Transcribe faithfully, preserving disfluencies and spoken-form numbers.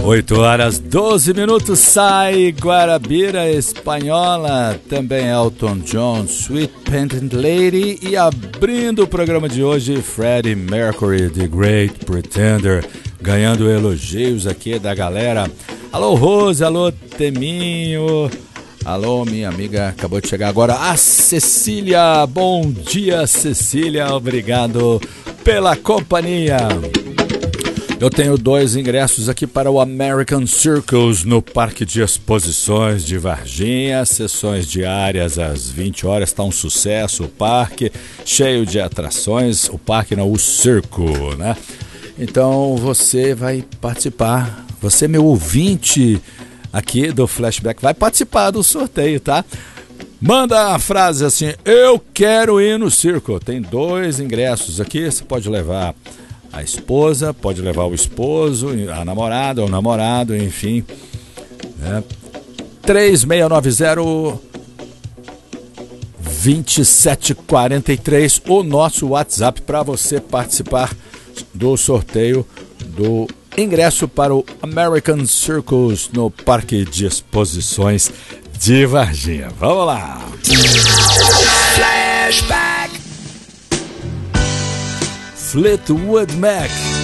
oito horas, doze minutos, sai Guarabira Espanhola, também Elton John, Sweet Painted Lady, e abrindo o programa de hoje, Freddie Mercury, The Great Pretender, ganhando elogios aqui da galera. Alô Rose, alô Teminho, alô minha amiga, acabou de chegar agora, a Cecília. Bom dia, Cecília, obrigado pela companhia. Eu tenho dois ingressos aqui para o American Circus no Parque de Exposições de Varginha, sessões diárias às vinte horas, está um sucesso o parque, cheio de atrações, o parque não, o circo, né? Então você vai participar, você meu ouvinte aqui do Flashback, vai participar do sorteio, tá? Manda a frase assim, eu quero ir no circo, tem dois ingressos aqui, você pode levar a esposa, pode levar o esposo, a namorada ou o namorado, enfim, né? três seis nove zero, dois sete quatro três, o nosso WhatsApp para você participar do sorteio do ingresso para o American Circus no Parque de Exposições de Varginha. Vamos lá! Flashback! Fleetwood Mac.